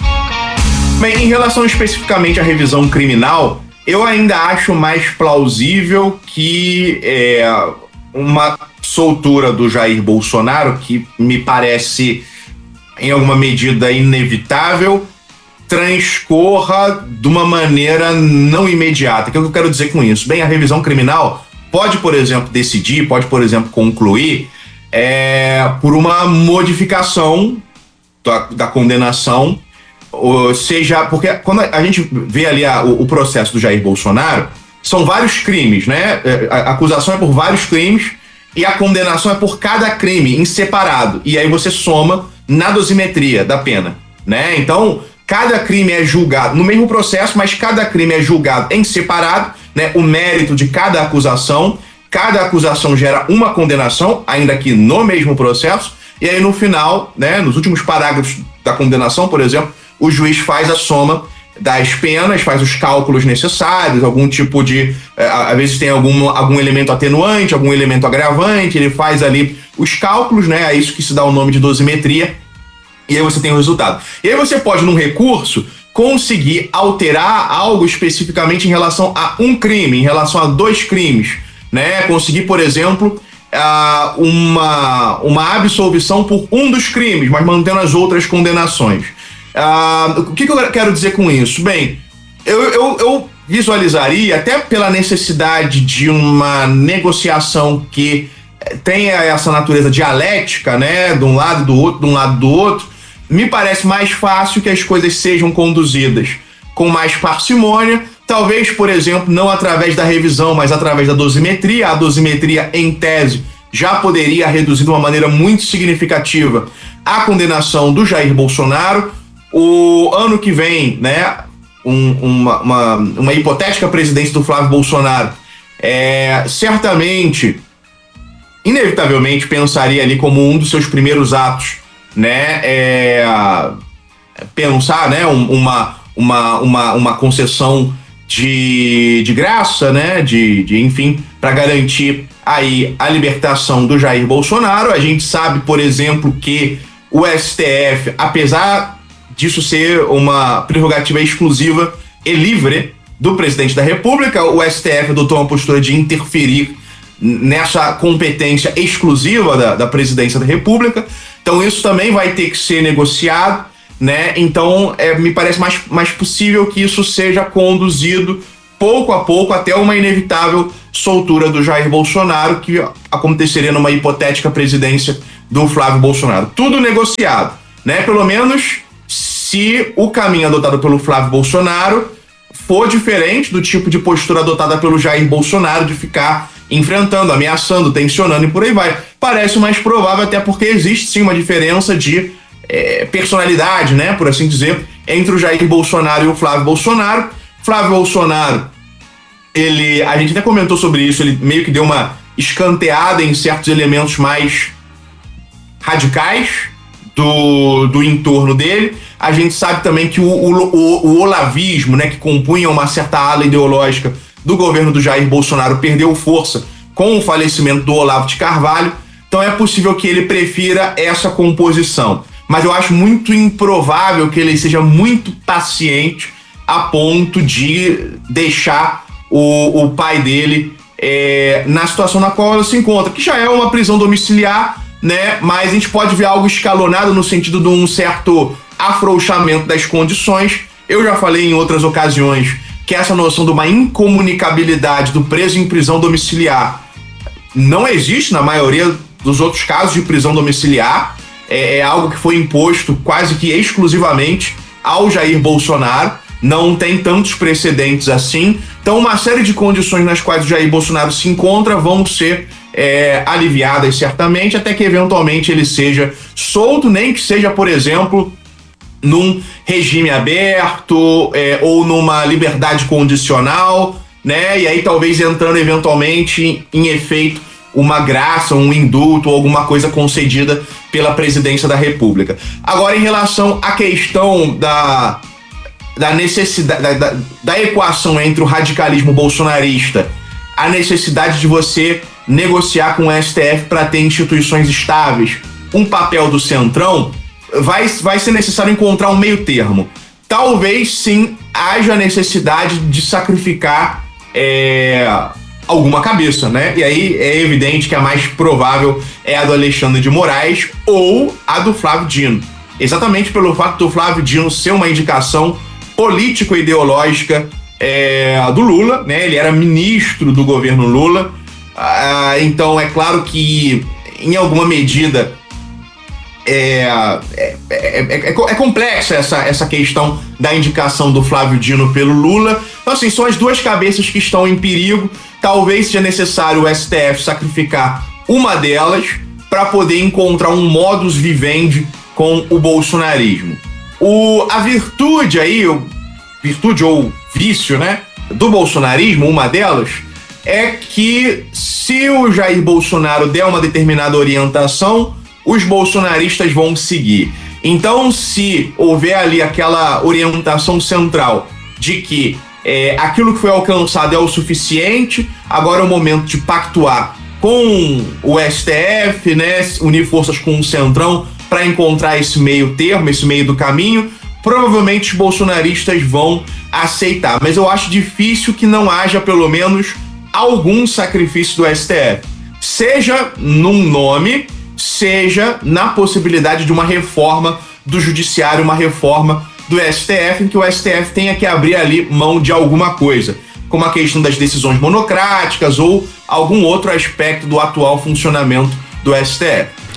Bem, em relação especificamente à revisão criminal, eu ainda acho mais plausível que é, uma soltura do Jair Bolsonaro, que me parece em alguma medida inevitável, transcorra de uma maneira não imediata. O que eu quero dizer com isso? Bem, a revisão criminal pode, por exemplo, decidir, pode, por exemplo, concluir é, por uma modificação da, da condenação. Ou seja, porque quando a gente vê ali a, o, o processo do Jair Bolsonaro, são vários crimes, né? A acusação é por vários crimes e a condenação é por cada crime em separado. E aí você soma na dosimetria da pena, né? Então, cada crime é julgado no mesmo processo, mas cada crime é julgado em separado, né? O mérito de cada acusação, cada acusação gera uma condenação, ainda que no mesmo processo, e aí no final, né? Nos últimos parágrafos da condenação, por exemplo, o juiz faz a soma das penas, faz os cálculos necessários, algum tipo de, às vezes tem algum, algum elemento atenuante, algum elemento agravante, ele faz ali os cálculos, né? É isso que se dá o nome de dosimetria, e aí você tem o resultado. E aí você pode, num recurso, conseguir alterar algo especificamente em relação a um crime, em relação a dois crimes, né? Conseguir, por exemplo, uma, uma absolvição por um dos crimes, mas mantendo as outras condenações. Uh, o que, que eu quero dizer com isso? Bem, eu, eu, eu visualizaria, até pela necessidade de uma negociação que tenha essa natureza dialética, né, de um lado e do outro, de um lado do outro, me parece mais fácil que as coisas sejam conduzidas com mais parcimônia, talvez, por exemplo, não através da revisão, mas através da dosimetria. A dosimetria, em tese, já poderia reduzir de uma maneira muito significativa a condenação do Jair Bolsonaro. O ano que vem, né, um, uma, uma, uma hipotética presidência do Flávio Bolsonaro, é, certamente, inevitavelmente, pensaria ali como um dos seus primeiros atos, né, é, pensar, né, um, uma, uma, uma, uma concessão de, de graça, né, de, de enfim, para garantir aí a libertação do Jair Bolsonaro. A gente sabe, por exemplo, que o S T F, apesar disso ser uma prerrogativa exclusiva e livre do presidente da República, o S T F adotou uma postura de interferir nessa competência exclusiva da, da presidência da República. Então isso também vai ter que ser negociado, né? Então é, me parece mais, mais possível que isso seja conduzido pouco a pouco até uma inevitável soltura do Jair Bolsonaro, que aconteceria numa hipotética presidência do Flávio Bolsonaro. Tudo negociado, né? Pelo menos se o caminho adotado pelo Flávio Bolsonaro for diferente do tipo de postura adotada pelo Jair Bolsonaro, de ficar enfrentando, ameaçando, tensionando e por aí vai. Parece mais provável, até porque existe sim uma diferença de é, personalidade, né, por assim dizer, entre o Jair Bolsonaro e o Flávio Bolsonaro. Flávio Bolsonaro, ele, a gente até comentou sobre isso, ele meio que deu uma escanteada em certos elementos mais radicais do, do entorno dele. A gente sabe também que o, o, o olavismo, né, que compunha uma certa ala ideológica do governo do Jair Bolsonaro, perdeu força com o falecimento do Olavo de Carvalho. Então é possível que ele prefira essa composição. Mas eu acho muito improvável que ele seja muito paciente a ponto de deixar o, o pai dele é, na situação na qual ela se encontra, que já é uma prisão domiciliar, né? Mas a gente pode ver algo escalonado no sentido de um certo afrouxamento das condições. Eu já falei em outras ocasiões que essa noção de uma incomunicabilidade do preso em prisão domiciliar não existe na maioria dos outros casos de prisão domiciliar. É, é algo que foi imposto quase que exclusivamente ao Jair Bolsonaro. Não tem tantos precedentes assim. Então, uma série de condições nas quais o Jair Bolsonaro se encontra vão ser é, aliviadas certamente, até que eventualmente ele seja solto, nem que seja, por exemplo, num regime aberto é, ou numa liberdade condicional, né? E aí talvez entrando eventualmente em efeito uma graça, um indulto ou alguma coisa concedida pela presidência da República. Agora, em relação à questão da, da necessidade, da, da, da equação entre o radicalismo bolsonarista, a necessidade de você negociar com o S T F para ter instituições estáveis, um papel do Centrão, vai, vai ser necessário encontrar um meio termo. Talvez, sim, haja necessidade de sacrificar é, alguma cabeça, né? E aí é evidente que a mais provável é a do Alexandre de Moraes ou a do Flávio Dino. Exatamente pelo fato do Flávio Dino ser uma indicação político-ideológica é, do Lula, né? Ele era ministro do governo Lula. Ah, então é claro que em alguma medida é, é, é, é, é complexa essa, essa questão da indicação do Flávio Dino pelo Lula. Então assim, são as duas cabeças que estão em perigo. Talvez seja necessário o S T F sacrificar uma delas para poder encontrar um modus vivendi com o bolsonarismo. O, a virtude aí, o, virtude ou vício, né, do bolsonarismo, uma delas, é que se o Jair Bolsonaro der uma determinada orientação, os bolsonaristas vão seguir. Então, se houver ali aquela orientação central de que é, aquilo que foi alcançado é o suficiente, agora é o momento de pactuar com o S T F, né, unir forças com o Centrão para encontrar esse meio termo, esse meio do caminho, provavelmente os bolsonaristas vão aceitar. Mas eu acho difícil que não haja pelo menos algum sacrifício do S T F, seja num nome, seja na possibilidade de uma reforma do judiciário, uma reforma do S T F, em que o S T F tenha que abrir ali mão de alguma coisa, como a questão das decisões monocráticas ou algum outro aspecto do atual funcionamento do S T F.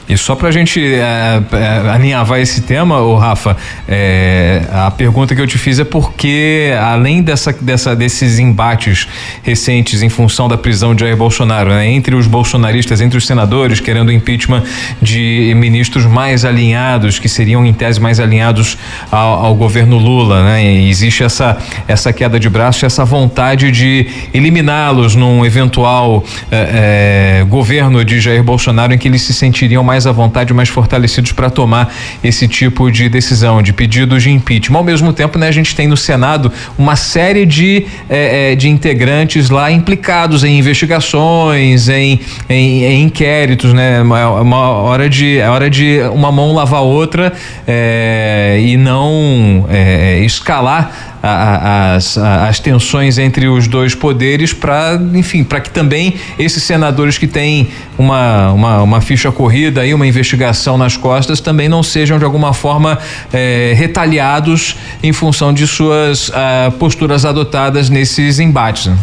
E só pra gente é, é, alinhavar esse tema, ô Rafa, é, a pergunta que eu te fiz é porque, além dessa, dessa, desses embates recentes em função da prisão de Jair Bolsonaro, né, entre os bolsonaristas, entre os senadores querendo o impeachment de ministros mais alinhados, que seriam em tese mais alinhados ao, ao governo Lula, né, e existe essa, essa queda de braço, essa vontade de eliminá-los num eventual é, é, governo de Jair Bolsonaro, em que eles se sentiriam mais à vontade, mais fortalecidos para tomar esse tipo de decisão, de pedidos de impeachment. Ao mesmo tempo, né, a gente tem no Senado uma série de, eh, de integrantes lá implicados em investigações, em, em, em inquéritos, né? Uma, uma hora de, é hora de uma mão lavar a outra eh, e não eh, escalar A, a, as, a, as tensões entre os dois poderes para, enfim, para que também esses senadores que têm uma, uma, uma ficha corrida e uma investigação nas costas também não sejam de alguma forma eh, retaliados em função de suas ah, posturas adotadas nesses embates. Né?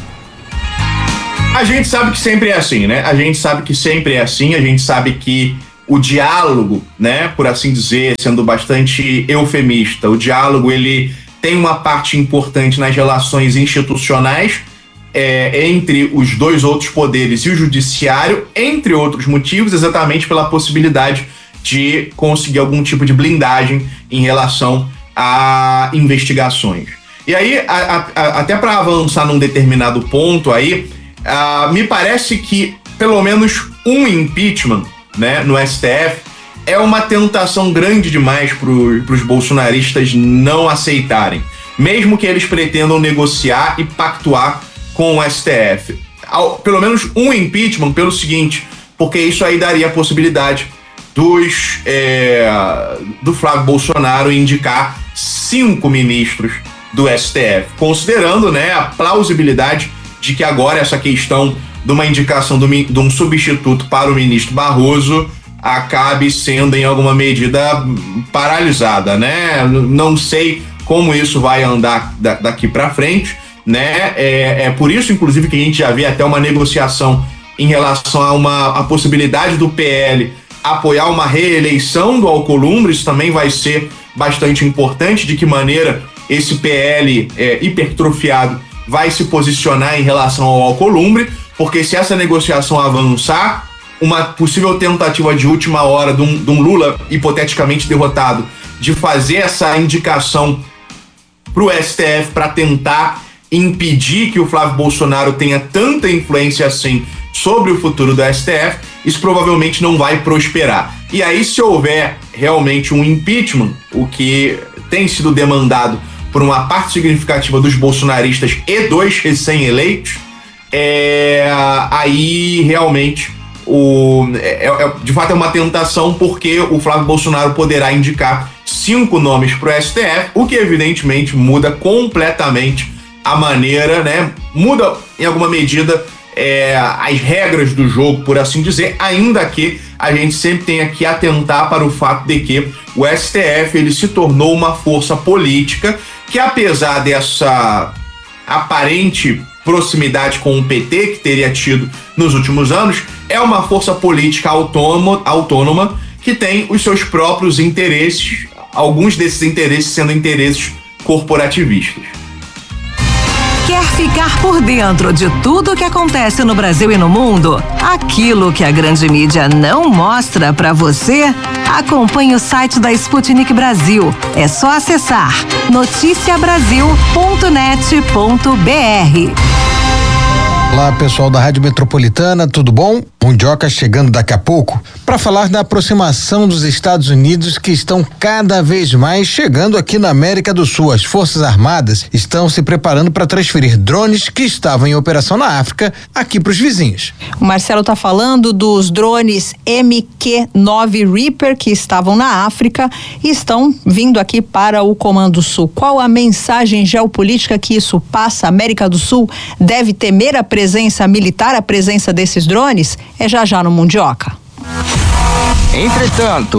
A gente sabe que sempre é assim, né? A gente sabe que sempre é assim, a gente sabe que o diálogo, né, por assim dizer, sendo bastante eufemista, o diálogo, ele tem uma parte importante nas relações institucionais é, entre os dois outros poderes e o judiciário, entre outros motivos, exatamente pela possibilidade de conseguir algum tipo de blindagem em relação a investigações. E aí, a, a, até para avançar num determinado ponto aí, a, me parece que pelo menos um impeachment, né, no S T F é uma tentação grande demais para os bolsonaristas não aceitarem, mesmo que eles pretendam negociar e pactuar com o S T F. Pelo menos um impeachment pelo seguinte, porque isso aí daria a possibilidade dos, é, do Flávio Bolsonaro indicar cinco ministros do S T F, considerando, né, a plausibilidade de que agora essa questão de uma indicação do, de um substituto para o ministro Barroso acabe sendo em alguma medida paralisada, né? Não sei como isso vai andar daqui para frente, né? É, é por isso, inclusive, que a gente já vê até uma negociação em relação a uma a possibilidade do P L apoiar uma reeleição do Alcolumbre. Isso também vai ser bastante importante, de que maneira esse P L é, hipertrofiado vai se posicionar em relação ao Alcolumbre, porque se essa negociação avançar, uma possível tentativa de última hora de um, de um Lula hipoteticamente derrotado de fazer essa indicação para o S T F para tentar impedir que o Flávio Bolsonaro tenha tanta influência assim sobre o futuro do S T F, isso provavelmente não vai prosperar. E aí, se houver realmente um impeachment, o que tem sido demandado por uma parte significativa dos bolsonaristas e dos recém-eleitos, é, aí realmente O, é, é, de fato é uma tentação, porque o Flávio Bolsonaro poderá indicar cinco nomes para o S T F, o que evidentemente muda completamente a maneira, né? Muda em alguma medida é, as regras do jogo, por assim dizer, ainda que a gente sempre tenha que atentar para o fato de que o S T F ele se tornou uma força política que, apesar dessa aparente proximidade com o P T que teria tido nos últimos anos, é uma força política autônoma, autônoma que tem os seus próprios interesses, alguns desses interesses sendo interesses corporativistas. Quer ficar por dentro de tudo o que acontece no Brasil e no mundo? Aquilo que a grande mídia não mostra pra você? Acompanhe o site da Sputnik Brasil. É só acessar noticia brasil ponto net ponto b r. Olá, pessoal da Rádio Metropolitana, tudo bom? Mundioca chegando daqui a pouco para falar da aproximação dos Estados Unidos, que estão cada vez mais chegando aqui na América do Sul. As Forças Armadas estão se preparando para transferir drones que estavam em operação na África aqui para os vizinhos. O Marcelo está falando dos drones M Q nove Reaper que estavam na África e estão vindo aqui para o Comando Sul. Qual a mensagem geopolítica que isso passa? A América do Sul deve temer a presença militar, a presença desses drones? É já já no Mundioca. Entretanto,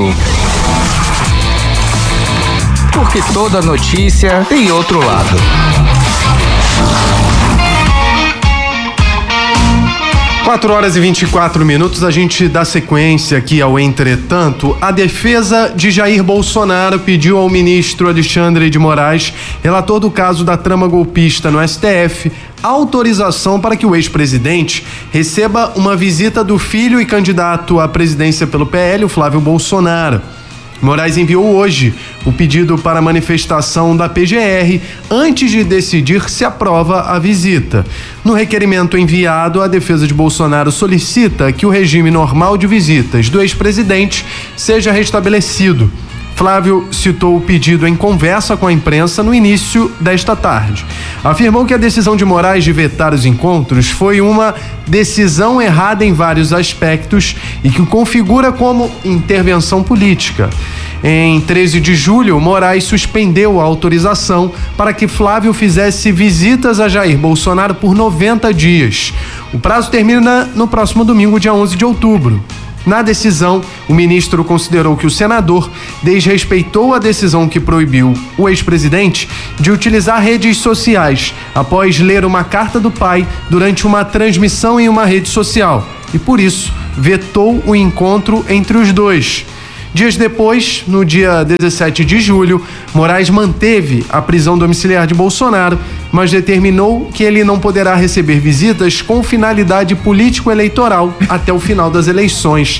porque toda notícia tem outro lado. quatro horas e vinte e quatro minutos, a gente dá sequência aqui ao Entretanto. A defesa de Jair Bolsonaro pediu ao ministro Alexandre de Moraes, relator do caso da trama golpista no S T F, autorização para que o ex-presidente receba uma visita do filho e candidato à presidência pelo P L, o Flávio Bolsonaro. Moraes enviou hoje o pedido para manifestação da P G R antes de decidir se aprova a visita. No requerimento enviado, a defesa de Bolsonaro solicita que o regime normal de visitas do ex-presidente seja restabelecido. Flávio citou o pedido em conversa com a imprensa no início desta tarde. Afirmou que a decisão de Moraes de vetar os encontros foi uma decisão errada em vários aspectos e que o configura como intervenção política. Em treze de julho, Moraes suspendeu a autorização para que Flávio fizesse visitas a Jair Bolsonaro por noventa dias. O prazo termina no próximo domingo, dia onze de outubro. Na decisão, o ministro considerou que o senador desrespeitou a decisão que proibiu o ex-presidente de utilizar redes sociais após ler uma carta do pai durante uma transmissão em uma rede social e, por isso, vetou o encontro entre os dois. Dias depois, no dia dezessete de julho, Moraes manteve a prisão domiciliar de Bolsonaro, mas determinou que ele não poderá receber visitas com finalidade político-eleitoral até o final das eleições.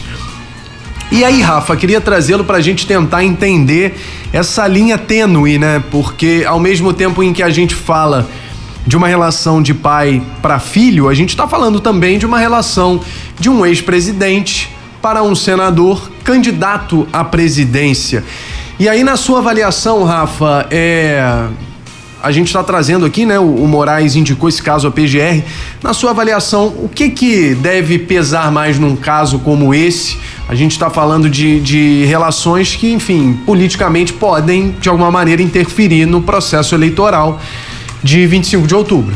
E aí, Rafa, queria trazê-lo para a gente tentar entender essa linha tênue, né? Porque ao mesmo tempo em que a gente fala de uma relação de pai para filho, a gente está falando também de uma relação de um ex-presidente para um senador candidato à presidência. E aí, na sua avaliação, Rafa, é... a gente está trazendo aqui, né? O, o Moraes indicou esse caso à P G R. Na sua avaliação, o que que deve pesar mais num caso como esse? A gente está falando de, de relações que, enfim, politicamente podem, de alguma maneira, interferir no processo eleitoral de vinte e cinco de outubro.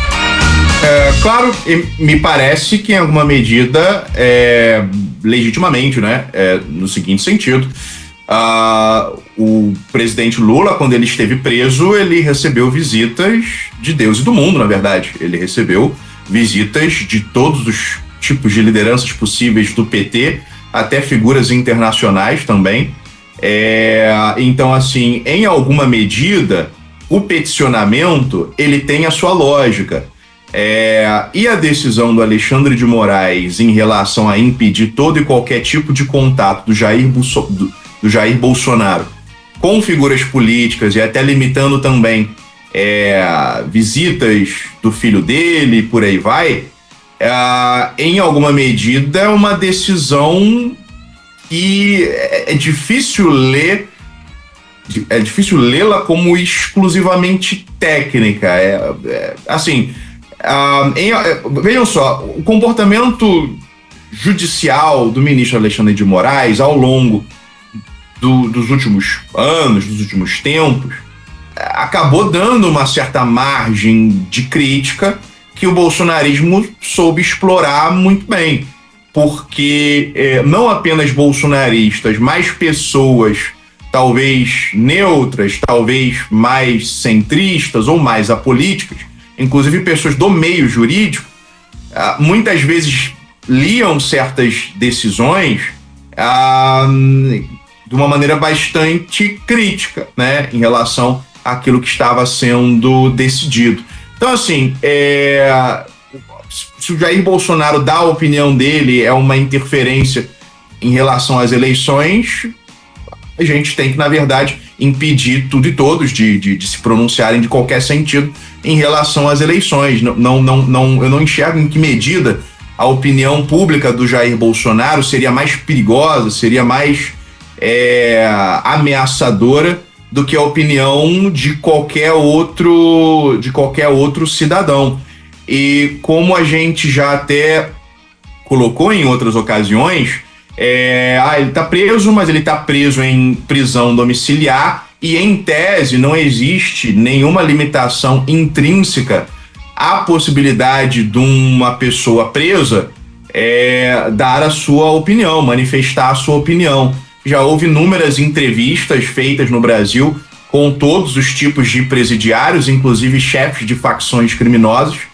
É, claro, me parece que em alguma medida, é, legitimamente, né, é, no seguinte sentido, uh, o presidente Lula, quando ele esteve preso, ele recebeu visitas de Deus e do mundo, na verdade. Ele recebeu visitas de todos os tipos de lideranças possíveis do P T, até figuras internacionais também. É, então, assim, em alguma medida, o peticionamento, ele tem a sua lógica. É, e a decisão do Alexandre de Moraes em relação a impedir todo e qualquer tipo de contato do Jair, Bolso, do, do Jair Bolsonaro com figuras políticas e até limitando também é, visitas do filho dele, por aí vai, é, em alguma medida é uma decisão que é, é difícil ler, é difícil lê-la como exclusivamente técnica. É, é, assim, Uh, em, uh, vejam só, o comportamento judicial do ministro Alexandre de Moraes ao longo do, dos últimos anos, dos últimos tempos, uh, acabou dando uma certa margem de crítica que o bolsonarismo soube explorar muito bem, porque eh, não apenas bolsonaristas, mas pessoas talvez neutras, talvez mais centristas ou mais apolíticas, inclusive pessoas do meio jurídico, uh, muitas vezes liam certas decisões uh, de uma maneira bastante crítica, né, em relação àquilo que estava sendo decidido. Então, assim, é, se o Jair Bolsonaro dá a opinião dele, é uma interferência em relação às eleições, a gente tem que, na verdade, impedir tudo e todos de, de, de se pronunciarem de qualquer sentido em relação às eleições. Não, não, não, não, eu não enxergo em que medida a opinião pública do Jair Bolsonaro seria mais perigosa, seria mais é, ameaçadora do que a opinião de qualquer outro, de qualquer outro cidadão. E como a gente já até colocou em outras ocasiões, É, ah, ele está preso, mas ele está preso em prisão domiciliar e, em tese, não existe nenhuma limitação intrínseca à possibilidade de uma pessoa presa é, dar a sua opinião, manifestar a sua opinião. Já houve inúmeras entrevistas feitas no Brasil com todos os tipos de presidiários, inclusive chefes de facções criminosas,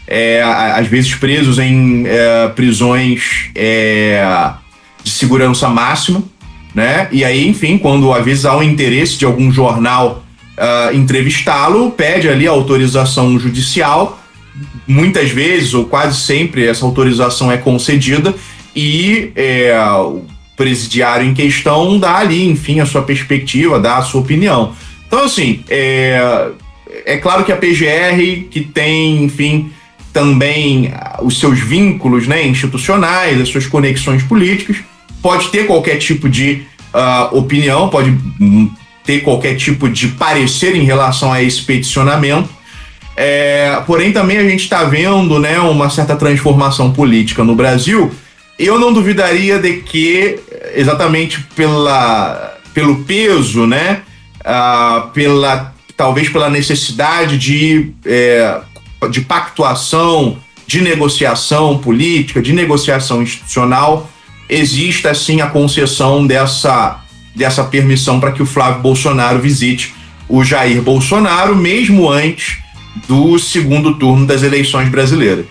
é, às vezes presos em é, prisões é, de segurança máxima, né? E aí, enfim, quando às vezes há um interesse de algum jornal uh, entrevistá-lo, pede ali a autorização judicial. Muitas vezes, ou quase sempre, essa autorização é concedida e é, o presidiário em questão dá ali, enfim, a sua perspectiva, dá a sua opinião. Então, assim, é, é claro que a P G R, que tem, enfim, também os seus vínculos, né, institucionais, as suas conexões políticas, pode ter qualquer tipo de uh, opinião, pode ter qualquer tipo de parecer em relação a esse peticionamento. É, porém, também a gente está vendo, né, uma certa transformação política no Brasil. Eu não duvidaria de que, exatamente pela, pelo peso, né, uh, pela, talvez pela necessidade de, é, de pactuação, de negociação política, de negociação institucional, exista, sim, a concessão dessa, dessa permissão para que o Flávio Bolsonaro visite o Jair Bolsonaro, mesmo antes do segundo turno das eleições brasileiras.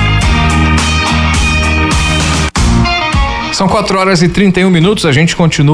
São quatro horas e trinta e um minutos, a gente continua